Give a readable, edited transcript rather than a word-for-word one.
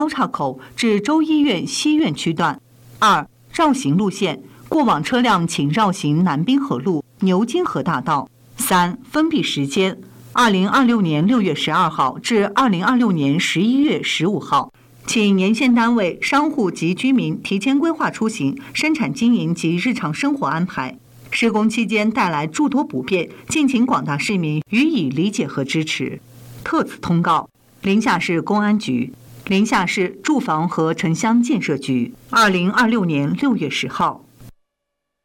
交叉口至州医院西院区段。2、绕行路线，过往车辆请绕行南滨河路、牛津河大道。3、封闭时间，2026年6月12号至2026年11月15号。请沿线单位、商户及居民提前规划出行、生产经营及日常生活安排。施工期间带来诸多不便，敬请广大市民予以理解和支持。特此通告：临夏市公安局、临夏市住房和城乡建设局，2026年6月10号。